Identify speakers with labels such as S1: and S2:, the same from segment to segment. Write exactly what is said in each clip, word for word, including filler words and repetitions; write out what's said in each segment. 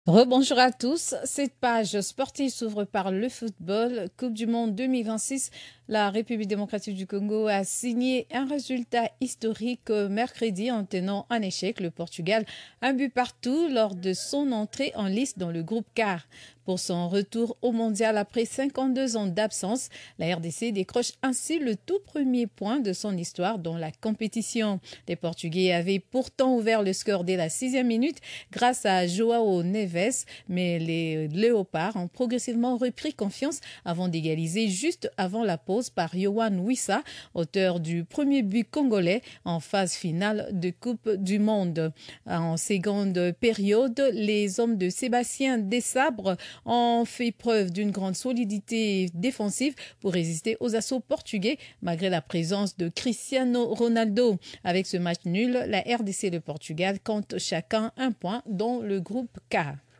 S1: Rebonjour à tous. Cette page sportive s'ouvre par le football. Coupe du Monde deux mille vingt-six. La République démocratique du Congo a signé un résultat historique mercredi en tenant en échec le Portugal, un but partout lors de son entrée en lice dans le groupe K. Pour son retour au mondial après cinquante-deux ans d'absence, la R D C décroche ainsi le tout premier point de son histoire dans la compétition. Les Portugais avaient pourtant ouvert le score dès la sixième minute grâce à João Neves, mais les Léopards ont progressivement repris confiance avant d'égaliser juste avant la pause par Yohan Wissa, auteur du premier but congolais en phase finale de Coupe du Monde. En seconde période, les hommes de Sébastien Desabre ont fait preuve d'une grande solidité défensive pour résister aux assauts portugais malgré la présence de Cristiano Ronaldo. Avec ce match nul, la R D C et le Portugal comptent chacun un point dans le groupe K.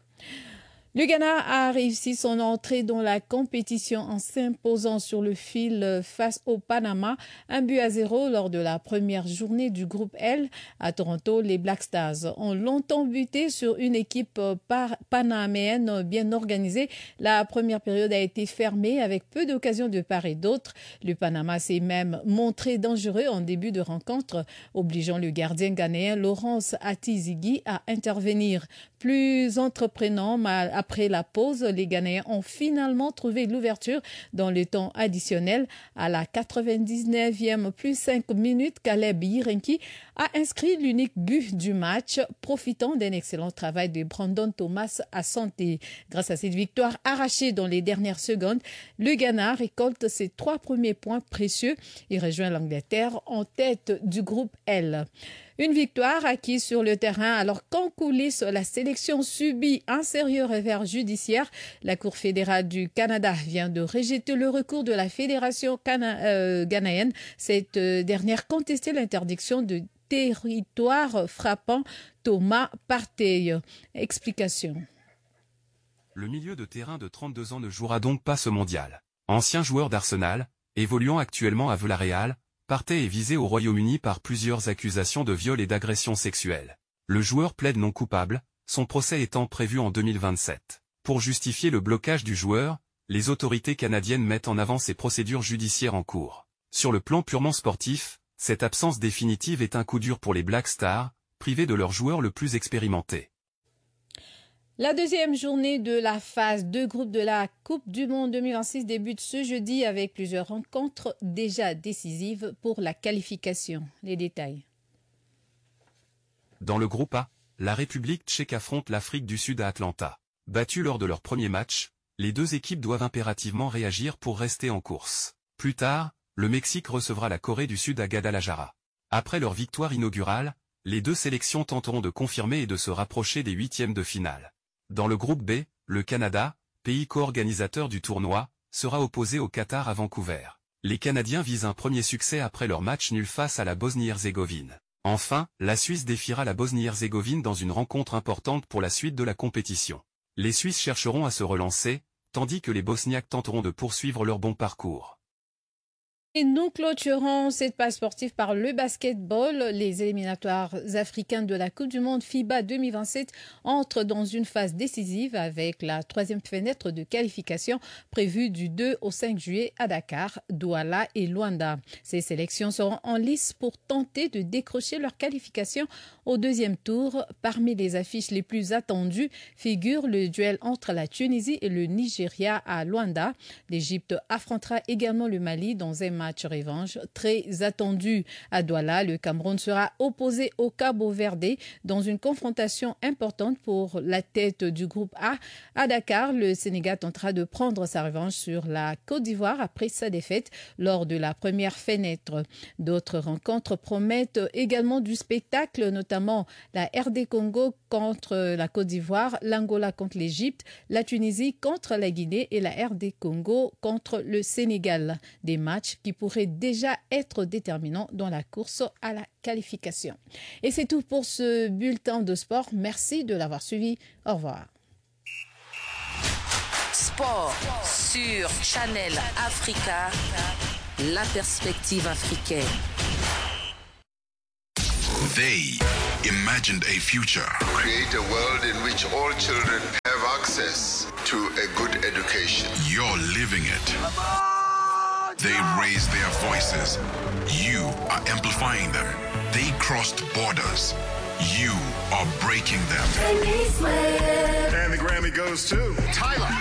S1: Le Ghana a réussi son entrée dans la compétition en s'imposant sur le fil face au Panama, un but à zéro lors de la première journée du groupe L. À Toronto, les Black Stars ont longtemps buté sur une équipe par panaméenne bien organisée. La première période a été fermée avec peu d'occasions de part et d'autre. Le Panama s'est même montré dangereux en début de rencontre, obligeant le gardien ghanéen Laurence Atizigi à intervenir. Plus entreprenant, mal après la pause, les Ghanéens ont finalement trouvé l'ouverture dans le temps additionnel. À la quatre-vingt-dix-neuvième plus cinq minutes, Caleb Yirenki a inscrit l'unique but du match, profitant d'un excellent travail de Brandon Thomas à santé. Grâce à cette victoire arrachée dans les dernières secondes, le Ghana récolte ses trois premiers points précieux et rejoint l'Angleterre en tête du groupe L. Une victoire acquise sur le terrain alors qu'en coulisses, la sélection subit un sérieux revers judiciaire. La Cour fédérale du Canada vient de rejeter le recours de la Fédération cana- euh, ghanéenne. Cette euh, dernière contestait l'interdiction de territoire frappant Thomas Partey. Explication.
S2: Le milieu de terrain de trente-deux ans ne jouera donc pas ce mondial. Ancien joueur d'Arsenal, évoluant actuellement à Villarreal, Partey est visé au Royaume-Uni par plusieurs accusations de viol et d'agression sexuelle. Le joueur plaide non coupable, son procès étant prévu en deux mille vingt-sept. Pour justifier le blocage du joueur, les autorités canadiennes mettent en avant ces procédures judiciaires en cours. Sur le plan purement sportif, cette absence définitive est un coup dur pour les Black Stars, privés de leur joueur le plus expérimenté.
S1: La deuxième journée de la phase deux groupes de la Coupe du Monde deux mille vingt-six débute ce jeudi avec plusieurs rencontres déjà décisives pour la qualification. Les détails.
S2: Dans le groupe A, la République tchèque affronte l'Afrique du Sud à Atlanta. Battus lors de leur premier match, les deux équipes doivent impérativement réagir pour rester en course. Plus tard, le Mexique recevra la Corée du Sud à Guadalajara. Après leur victoire inaugurale, les deux sélections tenteront de confirmer et de se rapprocher des huitièmes de finale. Dans le groupe B, le Canada, pays co-organisateur du tournoi, sera opposé au Qatar à Vancouver. Les Canadiens visent un premier succès après leur match nul face à la Bosnie-Herzégovine. Enfin, la Suisse défiera la Bosnie-Herzégovine dans une rencontre importante pour la suite de la compétition. Les Suisses chercheront à se relancer, tandis que les Bosniaques tenteront de poursuivre leur bon parcours.
S1: Et nous clôturons cette page sportive par le basketball. Les éliminatoires africains de la Coupe du Monde FIBA deux mille vingt-sept entrent dans une phase décisive avec la troisième fenêtre de qualification prévue du deux au cinq juillet à Dakar, Douala et Luanda. Ces sélections seront en lice pour tenter de décrocher leur qualification au deuxième tour. Parmi les affiches les plus attendues figure le duel entre la Tunisie et le Nigeria à Luanda. L'Égypte affrontera également le Mali dans un match revanche très attendu. À Douala, le Cameroun sera opposé au Cabo Verde dans une confrontation importante pour la tête du groupe A. À Dakar, le Sénégal tentera de prendre sa revanche sur la Côte d'Ivoire après sa défaite lors de la première fenêtre. D'autres rencontres promettent également du spectacle, notamment la R D Congo contre la Côte d'Ivoire, l'Angola contre l'Égypte, la Tunisie contre la Guinée et la R D Congo contre le Sénégal. Des matchs qui pourrait déjà être déterminant dans la course à la qualification. Et c'est tout pour ce bulletin de sport. Merci de l'avoir suivi. Au revoir.
S3: Sport sur Channel Africa, la perspective africaine.
S4: They imagined a future.
S5: Create a world in which all children have access to a good education.
S4: You're living it. They raised their voices. You are amplifying them. They crossed borders. You are breaking them.
S5: And the Grammy goes to Tyler.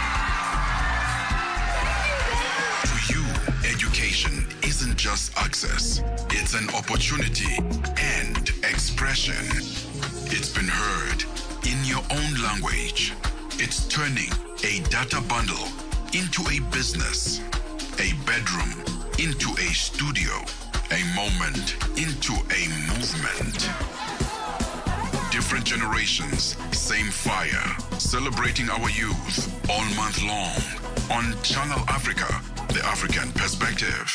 S4: To you, education isn't just access. It's an opportunity and expression. It's been heard in your own language. It's turning a data bundle into a business, a bedroom into a studio, a moment into a movement. Different generations, same fire, celebrating our youth all month long on Channel Africa, the African perspective.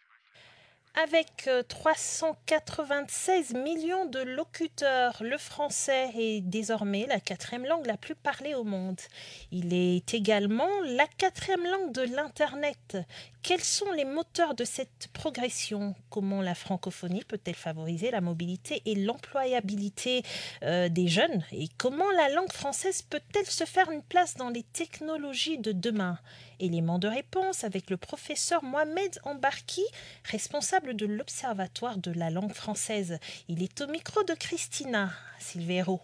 S6: Avec trois cent quatre-vingt-seize millions de locuteurs, le français est désormais la quatrième langue la plus parlée au monde. Il est également la quatrième langue de l'Internet. Quels sont les moteurs de cette progression? Comment la francophonie peut-elle favoriser la mobilité et l'employabilité euh, des jeunes? Et comment la langue française peut-elle se faire une place dans les technologies de demain? Élément de réponse avec le professeur Mohamed Embarki, responsable de l'Observatoire de la langue française. Il est au micro de Christina Silvero.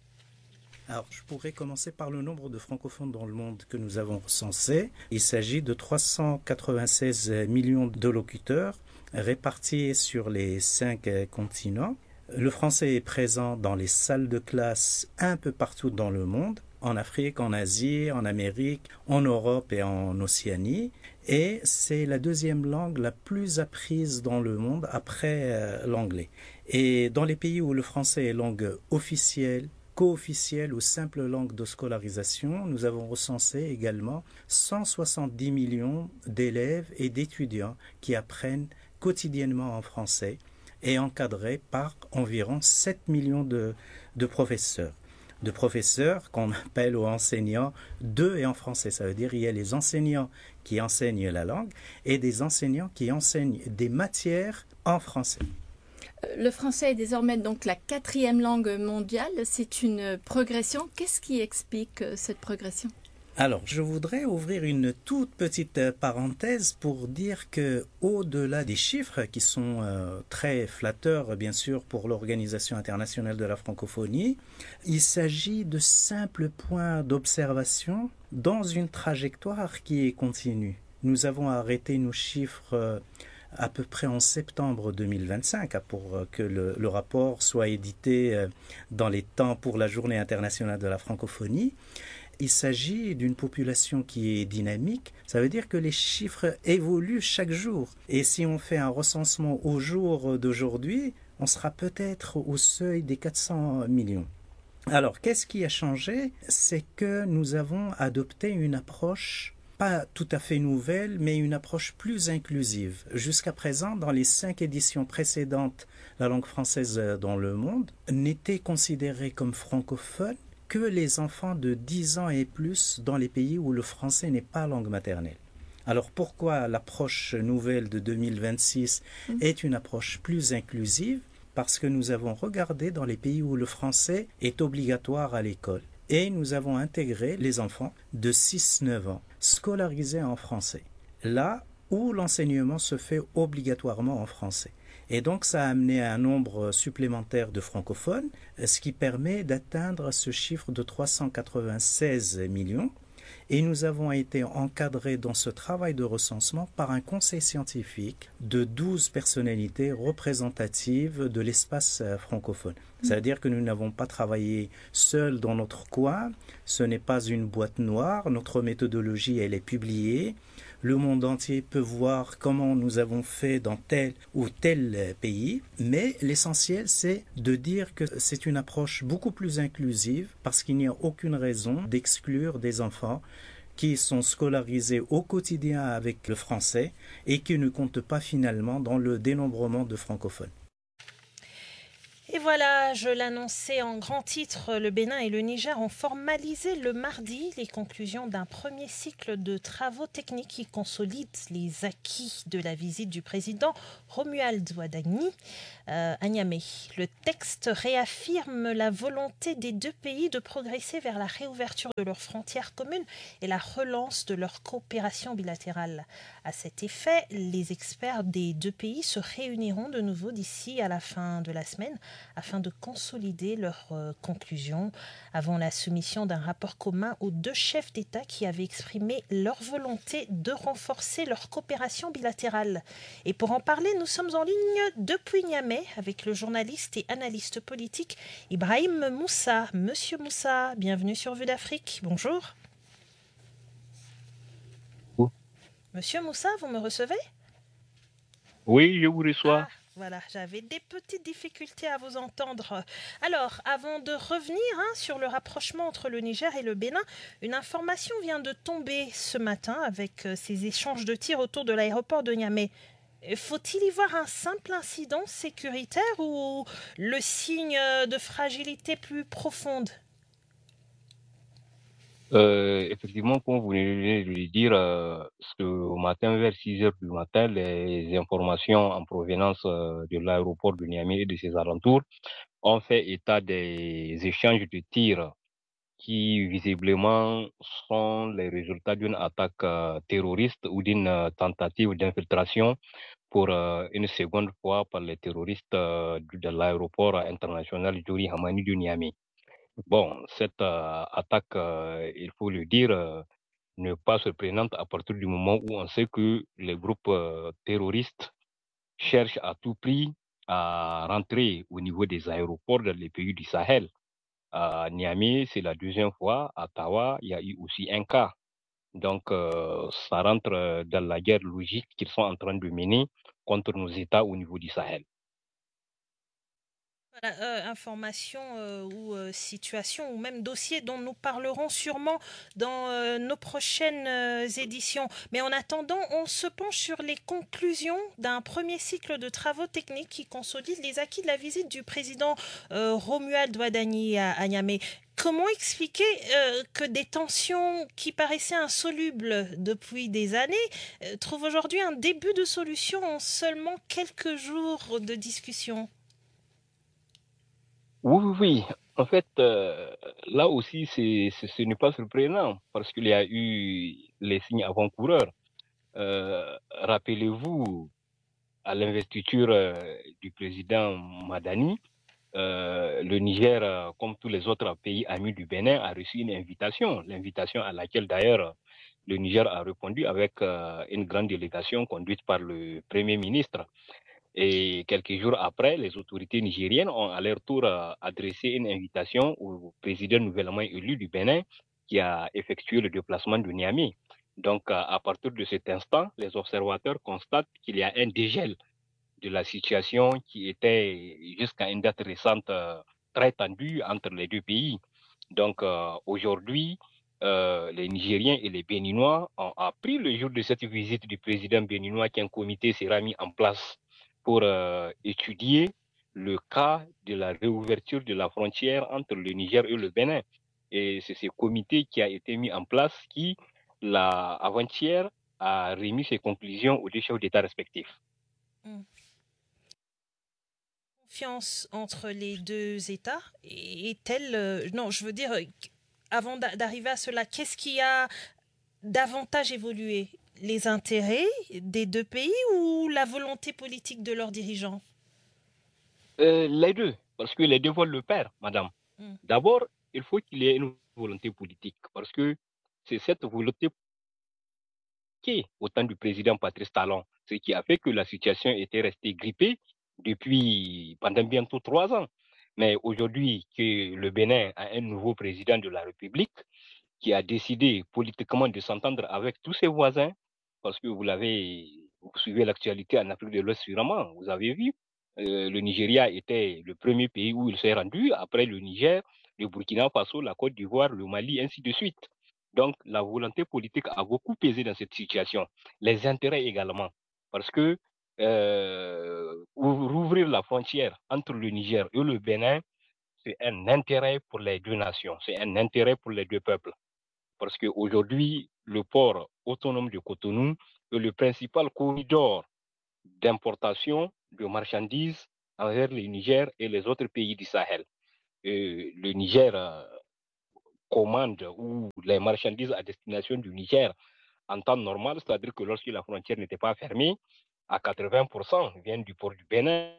S7: Alors, je pourrais commencer par le nombre de francophones dans le monde que nous avons recensé. Il s'agit de trois cent quatre-vingt-seize millions de locuteurs répartis sur les cinq continents. Le français est présent dans les salles de classe un peu partout dans le monde, en Afrique, en Asie, en Amérique, en Europe et en Océanie. Et c'est la deuxième langue la plus apprise dans le monde après euh, l'anglais. Et dans les pays où le français est langue officielle, co-officielle ou simple langue de scolarisation, nous avons recensé également cent soixante-dix millions d'élèves et d'étudiants qui apprennent quotidiennement en français et encadrés par environ sept millions de, de professeurs. De professeurs qu'on appelle aux enseignants de et en français. Ça veut dire qu'il y a les enseignants qui enseignent la langue et des enseignants qui enseignent des matières en français.
S8: Le français est désormais donc la quatrième langue mondiale. C'est une progression. Qu'est-ce qui explique cette progression?
S7: Alors, je voudrais ouvrir une toute petite parenthèse pour dire que, au-delà des chiffres qui sont euh, très flatteurs, bien sûr, pour l'Organisation internationale de la francophonie, il s'agit de simples points d'observation dans une trajectoire qui est continue. Nous avons arrêté nos chiffres euh, à peu près en septembre deux mille vingt-cinq pour que le, le rapport soit édité euh, dans les temps pour la Journée internationale de la francophonie. Il s'agit d'une population qui est dynamique. Ça veut dire que les chiffres évoluent chaque jour. Et si on fait un recensement au jour d'aujourd'hui, on sera peut-être au seuil des quatre cents millions. Alors, qu'est-ce qui a changé? C'est que nous avons adopté une approche pas tout à fait nouvelle, mais une approche plus inclusive. Jusqu'à présent, dans les cinq éditions précédentes, la langue française dans le monde n'était considérée comme francophone que les enfants de dix ans et plus dans les pays où le français n'est pas langue maternelle. Alors pourquoi l'approche nouvelle de deux mille vingt-six mmh. est une approche plus inclusive? Parce que nous avons regardé dans les pays où le français est obligatoire à l'école et nous avons intégré les enfants de six à neuf ans scolarisés en français, là où l'enseignement se fait obligatoirement en français. Et donc, ça a amené un nombre supplémentaire de francophones, ce qui permet d'atteindre ce chiffre de trois cent quatre-vingt-seize millions. Et nous avons été encadrés dans ce travail de recensement par un conseil scientifique de douze personnalités représentatives de l'espace francophone. C'est-à-dire que nous n'avons pas travaillé seuls dans notre coin, ce n'est pas une boîte noire, notre méthodologie, elle est publiée. Le monde entier peut voir comment nous avons fait dans tel ou tel pays, mais l'essentiel, c'est de dire que c'est une approche beaucoup plus inclusive parce qu'il n'y a aucune raison d'exclure des enfants qui sont scolarisés au quotidien avec le français et qui ne comptent pas finalement dans le dénombrement de francophones.
S6: Et voilà, je l'annonçais en grand titre, le Bénin et le Niger ont formalisé le mardi les conclusions d'un premier cycle de travaux techniques qui consolident les acquis de la visite du président Romuald Ouadagni euh, à Niamey. Le texte réaffirme la volonté des deux pays de progresser vers la réouverture de leurs frontières communes et la relance de leur coopération bilatérale. À cet effet, les experts des deux pays se réuniront de nouveau d'ici à la fin de la semaine afin de consolider leurs euh, conclusions avant la soumission d'un rapport commun aux deux chefs d'État qui avaient exprimé leur volonté de renforcer leur coopération bilatérale. Et pour en parler, nous sommes en ligne depuis Niamey avec le journaliste et analyste politique Ibrahim Moussa. Monsieur Moussa, bienvenue sur Vue d'Afrique. Bonjour.
S9: Oh.
S6: Monsieur Moussa, vous me recevez ?
S9: Oui, je vous reçois.
S6: Ah. Voilà, j'avais des petites difficultés à vous entendre. Alors, avant de revenir hein, sur le rapprochement entre le Niger et le Bénin, une information vient de tomber ce matin avec euh, ces échanges de tirs autour de l'aéroport de Niamey. Faut-il y voir un simple incident sécuritaire ou le signe de fragilité plus profonde ?
S9: Euh, effectivement, comme vous venez de le dire, euh, ce matin, vers six heures du matin, les informations en provenance euh, de l'aéroport de Niamey et de ses alentours ont fait état des échanges de tirs qui, visiblement, sont les résultats d'une attaque euh, terroriste ou d'une euh, tentative d'infiltration pour euh, une seconde fois par les terroristes euh, de l'aéroport international Jori Hamani de Niamey. Bon, cette euh, attaque, euh, il faut le dire, euh, n'est pas surprenante à partir du moment où on sait que les groupes euh, terroristes cherchent à tout prix à rentrer au niveau des aéroports dans les pays du Sahel. À Niamey, c'est la deuxième fois. À Tawa, il y a eu aussi un cas. Donc, euh, ça rentre dans la guerre logique qu'ils sont en train de mener contre nos États au niveau du Sahel.
S6: Voilà, euh, information euh, ou euh, situation ou même dossier dont nous parlerons sûrement dans euh, nos prochaines euh, éditions. Mais en attendant, on se penche sur les conclusions d'un premier cycle de travaux techniques qui consolide les acquis de la visite du président euh, Romuald Ouadagni à, à Niamey. Comment expliquer euh, que des tensions qui paraissaient insolubles depuis des années euh, trouvent aujourd'hui un début de solution en seulement quelques jours de discussion ?
S9: Oui, oui, oui. En fait, euh, là aussi, c'est, c'est, ce n'est pas surprenant parce qu'il y a eu les signes avant-coureurs. Euh, rappelez-vous, à l'investiture euh, du président Madani, euh, le Niger, euh, comme tous les autres pays amis du Bénin, a reçu une invitation, l'invitation à laquelle d'ailleurs le Niger a répondu avec euh, une grande délégation conduite par le Premier ministre. Et quelques jours après, les autorités nigériennes ont à leur tour euh, adressé une invitation au président nouvellement élu du Bénin qui a effectué le déplacement de Niamey. Donc, euh, à partir de cet instant, les observateurs constatent qu'il y a un dégel de la situation qui était jusqu'à une date récente euh, très tendue entre les deux pays. Donc, euh, aujourd'hui, euh, les Nigériens et les Béninois ont appris le jour de cette visite du président béninois qu'un comité sera mis en place pour euh, étudier le cas de la réouverture de la frontière entre le Niger et le Bénin. Et c'est ce comité qui a été mis en place qui, la, avant-hier, a remis ses conclusions aux deux chefs d'État respectifs.
S6: Mmh. Confiance entre les deux États est-elle... Euh, non, je veux dire, avant d'arriver à cela, qu'est-ce qui a davantage évolué ? Les intérêts des deux pays ou la volonté politique de leurs dirigeants ?
S9: euh, Les deux, parce que les deux veulent le faire, madame. Mm. D'abord, il faut qu'il y ait une volonté politique, parce que c'est cette volonté qui est au temps du président Patrice Talon, ce qui a fait que la situation était restée grippée depuis pendant bientôt trois ans. Mais aujourd'hui que le Bénin a un nouveau président de la République qui a décidé politiquement de s'entendre avec tous ses voisins, parce que vous l'avez, vous suivez l'actualité en Afrique de l'Ouest sûrement, vous avez vu, euh, le Nigeria était le premier pays où il s'est rendu, après le Niger, le Burkina Faso, la Côte d'Ivoire, le Mali, ainsi de suite. Donc la volonté politique a beaucoup pesé dans cette situation, les intérêts également, parce que euh, rouvrir la frontière entre le Niger et le Bénin, c'est un intérêt pour les deux nations, c'est un intérêt pour les deux peuples. Parce qu'aujourd'hui, le port autonome de Cotonou est le principal corridor d'importation de marchandises envers le Niger et les autres pays du Sahel. Et le Niger euh, commande ou les marchandises à destination du Niger en temps normal, c'est-à-dire que lorsque la frontière n'était pas fermée, à quatre-vingts pour cent viennent du port du Bénin.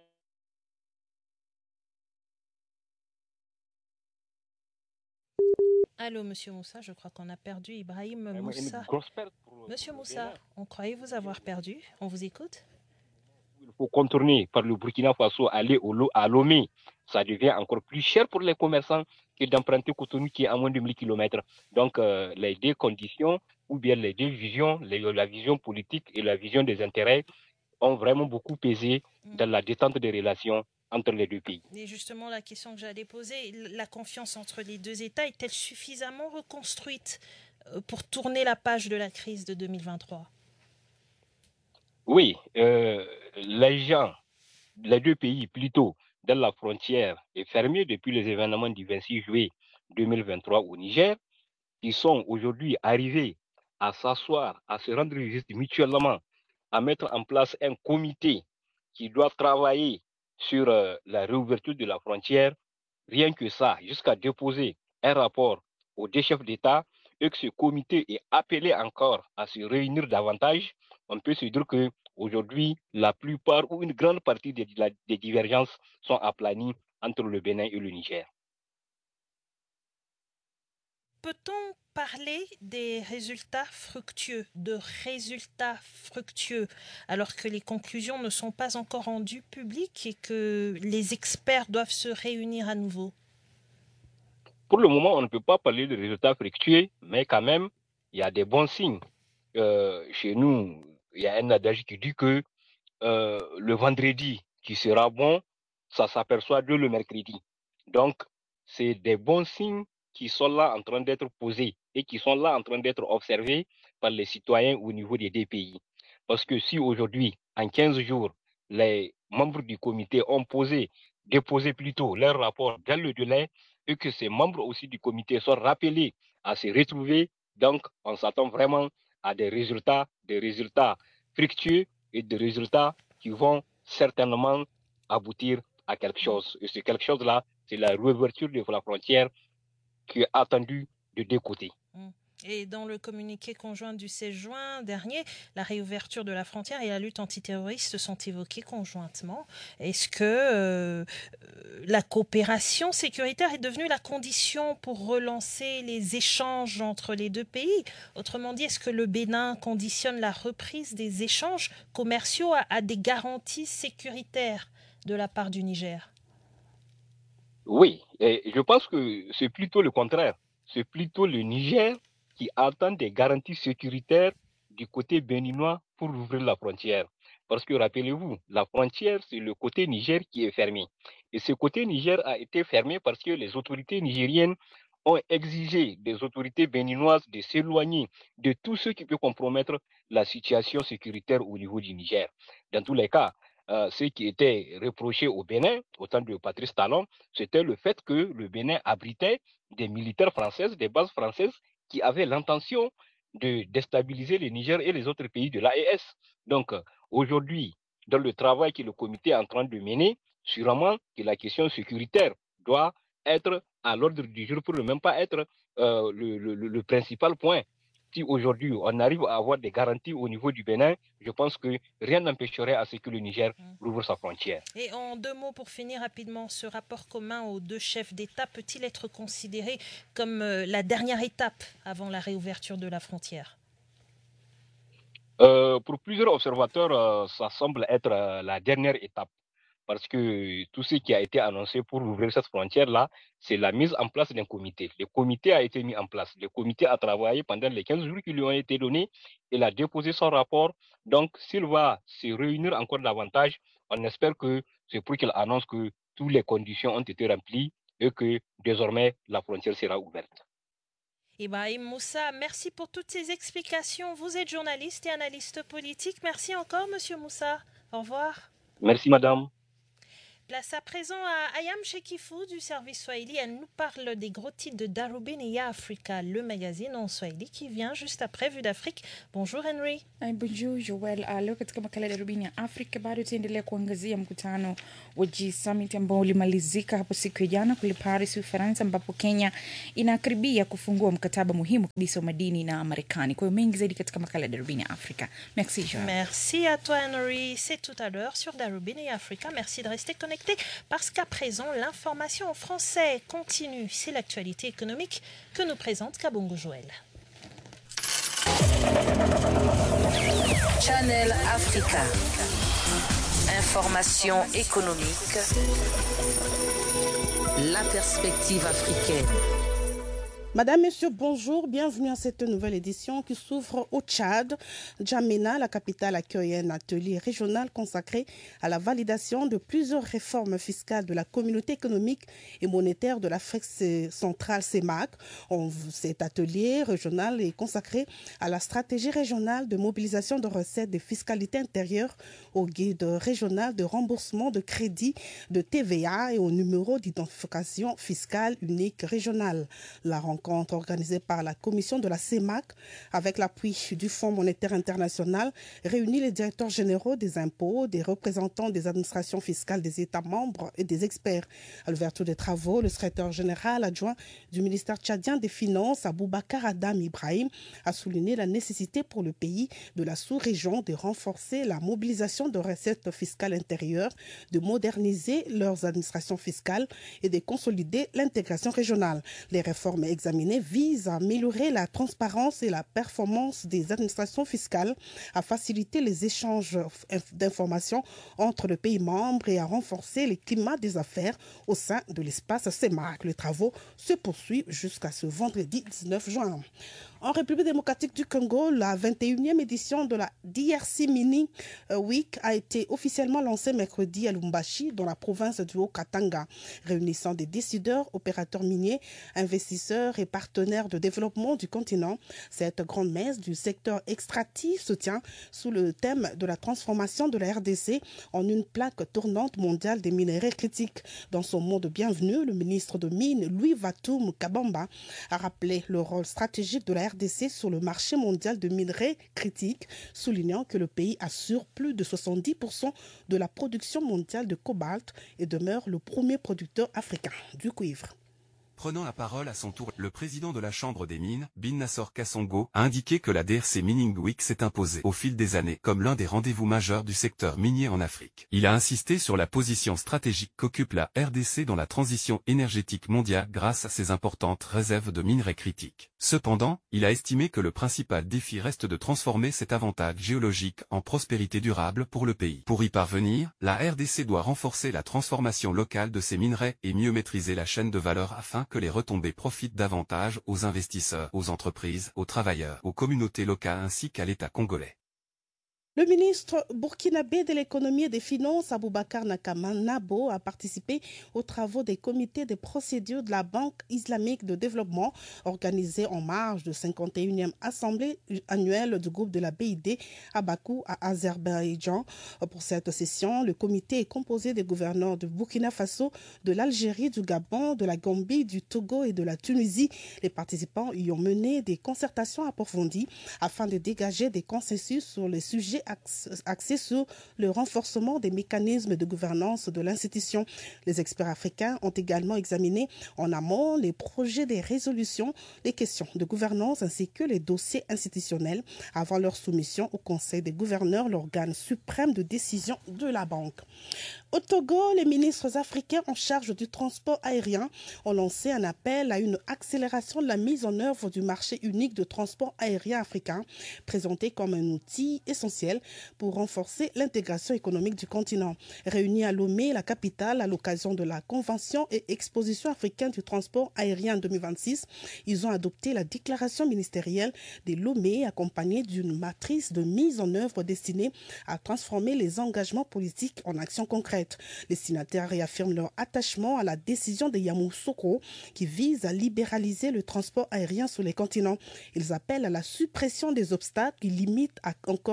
S6: Allô, Monsieur Moussa, je crois qu'on a perdu Ibrahim Moussa. Monsieur Moussa, on croyait vous avoir perdu. On vous écoute?
S9: Il faut contourner par le Burkina Faso, aller à Lomé. Ça devient encore plus cher pour les commerçants que d'emprunter Cotonou qui est à moins de mille kilomètres. Donc, euh, les deux conditions, ou bien les deux visions, les, la vision politique et la vision des intérêts, ont vraiment beaucoup pesé mmh. dans la détente des relations entre les deux pays.
S6: Et justement, la question que j'allais poser, la confiance entre les deux États est-elle suffisamment reconstruite pour tourner la page de la crise de deux mille vingt-trois?
S9: Oui, euh, les gens, les deux pays plutôt, dans la frontière est fermée depuis les événements du vingt-six juillet deux mille vingt-trois au Niger, qui sont aujourd'hui arrivés à s'asseoir, à se rendre visite mutuellement, à mettre en place un comité qui doit travailler sur euh, la réouverture de la frontière. Rien que ça, jusqu'à déposer un rapport aux deux chefs d'État et que ce comité est appelé encore à se réunir davantage, on peut se dire qu'aujourd'hui, la plupart ou une grande partie des, des divergences sont aplanies entre le Bénin et le Niger.
S6: Peut-on parler des résultats fructueux, de résultats fructueux, alors que les conclusions ne sont pas encore rendues publiques et que les experts doivent se réunir à nouveau?
S9: Pour le moment, on ne peut pas parler de résultats fructueux, mais quand même, il y a des bons signes. Euh, chez nous, il y a un adage qui dit que euh, le vendredi qui sera bon, ça s'aperçoit de le mercredi. Donc, c'est des bons signes qui sont là en train d'être posés et qui sont là en train d'être observés par les citoyens au niveau des deux pays. Parce que si aujourd'hui, en quinze jours, les membres du comité ont posé, déposé plutôt leur rapport dans le délai et que ces membres aussi du comité sont rappelés à se retrouver, donc on s'attend vraiment à des résultats, des résultats fructueux et des résultats qui vont certainement aboutir à quelque chose. Et c'est quelque chose-là, c'est la réouverture de la frontière qui est attendue de deux côtés.
S6: Et dans le communiqué conjoint du seize juin dernier, la réouverture de la frontière et la lutte antiterroriste sont évoquées conjointement. Est-ce que euh, la coopération sécuritaire est devenue la condition pour relancer les échanges entre les deux pays? Autrement dit, est-ce que le Bénin conditionne la reprise des échanges commerciaux à, à des garanties sécuritaires de la part du Niger?
S9: Oui, et je pense que c'est plutôt le contraire. C'est plutôt le Niger qui attend des garanties sécuritaires du côté béninois pour ouvrir la frontière. Parce que rappelez-vous, la frontière, c'est le côté Niger qui est fermé. Et ce côté Niger a été fermé parce que les autorités nigériennes ont exigé des autorités béninoises de s'éloigner de tout ce qui peut compromettre la situation sécuritaire au niveau du Niger. Dans tous les cas, euh, ce qui était reproché au Bénin, au temps de Patrice Talon, c'était le fait que le Bénin abritait des militaires françaises, des bases françaises, qui avaient l'intention de déstabiliser le Niger et les autres pays de l'A E S. Donc, aujourd'hui, dans le travail que le comité est en train de mener, sûrement que la question sécuritaire doit être à l'ordre du jour pour ne même pas être euh, le, le, le principal point. Si aujourd'hui on arrive à avoir des garanties au niveau du Bénin, je pense que rien n'empêcherait à ce que le Niger rouvre sa frontière.
S6: Et en deux mots, pour finir rapidement, ce rapport commun aux deux chefs d'État peut-il être considéré comme euh, la dernière étape avant la réouverture de la frontière?
S9: euh, Pour plusieurs observateurs, euh, ça semble être euh, la dernière étape. Parce que tout ce qui a été annoncé pour ouvrir cette frontière-là, c'est la mise en place d'un comité. Le comité a été mis en place. Le comité a travaillé pendant les quinze jours qui lui ont été donnés. Il a déposé son rapport. Donc, s'il va se réunir encore davantage, on espère que c'est pour qu'il annonce que toutes les conditions ont été remplies et que désormais, la frontière sera ouverte.
S6: Ibrahim Moussa, merci pour toutes ces explications. Vous êtes journaliste et analyste politique. Merci encore, Monsieur Moussa. Au revoir.
S9: Merci, madame.
S6: Place à présent à Ayam Chekifou du service Swahili. Elle nous parle des gros titres de Darubini Africa, le magazine en Swahili qui vient juste après Vue d'Afrique. Bonjour Henry.
S10: Bonjour Joel. Leo katika makala ya Darubini ya Afrika bado tuendelea kuangazia mkutano wa G Summit ambao ulimalizika hapo siku ya jana kule Paris, Ufaransa, ambapo Kenya inakaribia kufungua mkataba muhimu kabisa wa madini na Marekani. Kwa hiyo mengi zaidi katika makala ya Darubini ya Afrika. Merci Joel.
S6: Merci à toi Henry. C'est tout à l'heure sur Darubini Africa. Merci de rester connecté. Parce qu'à présent, l'information en français continue. C'est l'actualité économique que nous présente Kabongo Joël.
S3: Channel Africa. Information économique. La perspective africaine.
S11: Madame, Monsieur, bonjour, bienvenue à cette nouvelle édition qui s'ouvre au Tchad. N'Djamena, la capitale, accueille un atelier régional consacré à la validation de plusieurs réformes fiscales de la communauté économique et monétaire de l'Afrique centrale, C E M A C. Cet atelier régional est consacré à la stratégie régionale de mobilisation de recettes de fiscalité intérieure, au guide régional de remboursement de crédit de T V A et au numéro d'identification fiscale unique régionale. La rencontre organisée par la commission de la C E M A C avec l'appui du Fonds monétaire international réunit les directeurs généraux des impôts, des représentants des administrations fiscales des États membres et des experts. À l'ouverture des travaux, le secrétaire général adjoint du ministère tchadien des Finances, Aboubacar Adam Ibrahim, a souligné la nécessité pour le pays de la sous-région de renforcer la mobilisation de recettes fiscales intérieures, de moderniser leurs administrations fiscales et de consolider l'intégration régionale. Les réformes examinées vise à améliorer la transparence et la performance des administrations fiscales, à faciliter les échanges d'informations entre les pays membres et à renforcer le climat des affaires au sein de l'espace C E M A C. Les travaux se poursuivent jusqu'à ce vendredi dix-neuf juin. En République démocratique du Congo, la vingt et unième édition de la D R C Mini Week a été officiellement lancée mercredi à Lubumbashi, dans la province du Haut-Katanga, réunissant des décideurs, opérateurs miniers, investisseurs et partenaires de développement du continent. Cette grande messe du secteur extractif se tient sous le thème de la transformation de la R D C en une plaque tournante mondiale des minerais critiques. Dans son mot de bienvenue, le ministre de Mines, Louis Vatoum Kabamba, a rappelé le rôle stratégique de la R D C sur le marché mondial de minerais critiques, soulignant que le pays assure plus de soixante-dix pour cent de la production mondiale de cobalt et demeure le premier producteur africain du cuivre.
S2: Prenant la parole à son tour, le président de la Chambre des mines, Bin Nassor Kassongo, a indiqué que la D R C Mining Week s'est imposée au fil des années comme l'un des rendez-vous majeurs du secteur minier en Afrique. Il a insisté sur la position stratégique qu'occupe la R D C dans la transition énergétique mondiale grâce à ses importantes réserves de minerais critiques. Cependant, il a estimé que le principal défi reste de transformer cet avantage géologique en prospérité durable pour le pays. Pour y parvenir, la R D C doit renforcer la transformation locale de ses minerais et mieux maîtriser la chaîne de valeur afin que les retombées profitent davantage aux investisseurs, aux entreprises, aux travailleurs, aux communautés locales ainsi qu'à l'État congolais.
S11: Le ministre burkinabé de l'économie et des finances, Aboubacar Nakama Nabo, a participé aux travaux des comités des procédures de la Banque islamique de développement organisés en marge de cinquante et unième assemblée annuelle du groupe de la B I D à Bakou, à Azerbaïdjan. Pour cette session, le comité est composé des gouverneurs de Burkina Faso, de l'Algérie, du Gabon, de la Gambie, du Togo et de la Tunisie. Les participants y ont mené des concertations approfondies afin de dégager des consensus sur les sujets axé sur le renforcement des mécanismes de gouvernance de l'institution. Les experts africains ont également examiné en amont les projets des résolutions, les questions de gouvernance ainsi que les dossiers institutionnels avant leur soumission au Conseil des gouverneurs, l'organe suprême de décision de la banque. Au Togo, les ministres africains en charge du transport aérien ont lancé un appel à une accélération de la mise en œuvre du marché unique de transport aérien africain, présenté comme un outil essentiel pour renforcer l'intégration économique du continent. Réunis à Lomé, la capitale, à l'occasion de la Convention et Exposition africaine du transport aérien en deux mille vingt-six, ils ont adopté la déclaration ministérielle de Lomé, accompagnée d'une matrice de mise en œuvre destinée à transformer les engagements politiques en actions concrètes. Les signataires réaffirment leur attachement à la décision de Yamoussoukro qui vise à libéraliser le transport aérien sur les continents. Ils appellent à la suppression des obstacles qui limitent encore l'accès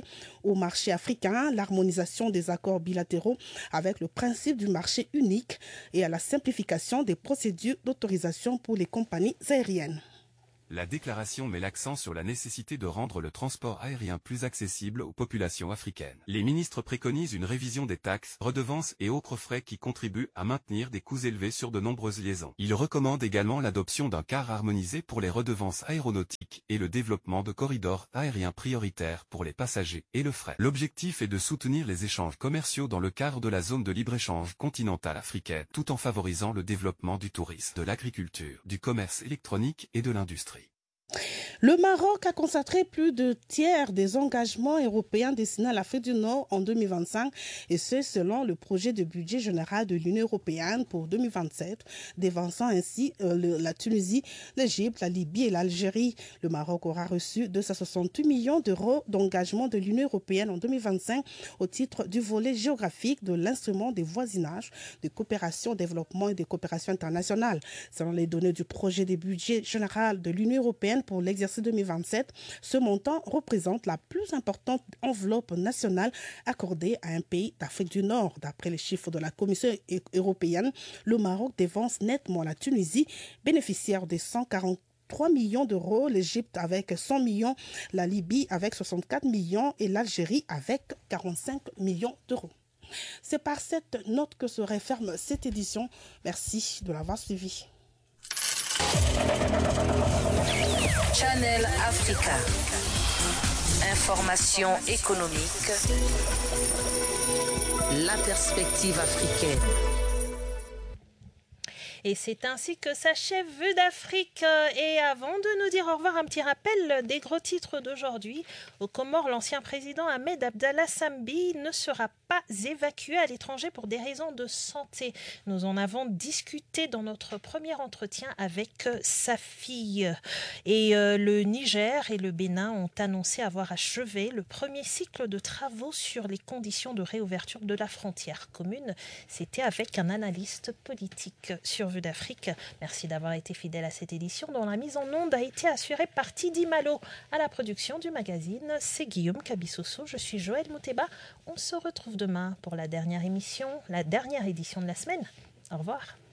S11: au marché africain, l'harmonisation des accords bilatéraux avec le principe du marché unique et à la simplification des procédures d'autorisation pour les compagnies aériennes.
S2: La déclaration met l'accent sur la nécessité de rendre le transport aérien plus accessible aux populations africaines. Les ministres préconisent une révision des taxes, redevances et autres frais qui contribuent à maintenir des coûts élevés sur de nombreuses liaisons. Ils recommandent également l'adoption d'un quart harmonisé pour les redevances aéronautiques et le développement de corridors aériens prioritaires pour les passagers et le fret. L'objectif est de soutenir les échanges commerciaux dans le cadre de la zone de libre-échange continentale africaine, tout en favorisant le développement du tourisme, de l'agriculture, du commerce électronique et de l'industrie.
S11: Le Maroc a consacré plus de tiers des engagements européens destinés à l'Afrique du Nord en deux mille vingt-cinq, et ce selon le projet de budget général de l'Union européenne pour deux mille vingt-sept, dévançant ainsi euh, le, la Tunisie, l'Égypte, la Libye et l'Algérie. Le Maroc aura reçu deux cent soixante-huit millions d'euros d'engagement de l'Union européenne en deux mille vingt-cinq au titre du volet géographique de l'instrument des voisinages, de coopération, développement et de coopération internationale. Selon les données du projet de budget général de l'Union européenne pour l'exercice deux mille vingt-sept, ce montant représente la plus importante enveloppe nationale accordée à un pays d'Afrique du Nord. D'après les chiffres de la Commission européenne, le Maroc dévance nettement la Tunisie, bénéficiaire de cent quarante-trois millions d'euros, l'Égypte avec cent millions, la Libye avec soixante-quatre millions et l'Algérie avec quarante-cinq millions d'euros. C'est par cette note que se referme cette édition. Merci de l'avoir suivi.
S3: Channel Africa. Information économique. La perspective africaine.
S6: Et c'est ainsi que s'achève Vue d'Afrique. Et avant de nous dire au revoir, un petit rappel des gros titres d'aujourd'hui. Aux Comores, l'ancien président Ahmed Abdallah Sambi ne sera pas évacué à l'étranger pour des raisons de santé. Nous en avons discuté dans notre premier entretien avec sa fille. Et euh, le Niger et le Bénin ont annoncé avoir achevé le premier cycle de travaux sur les conditions de réouverture de la frontière commune. C'était avec un analyste politique sur Vue d'Afrique. Merci d'avoir été fidèle à cette édition dont la mise en onde a été assurée par Tidi Malo. À la production du magazine, c'est Guillaume Kabissoso. Je suis Joël Mouteba. On se retrouve demain pour la dernière émission, la dernière édition de la semaine. Au revoir.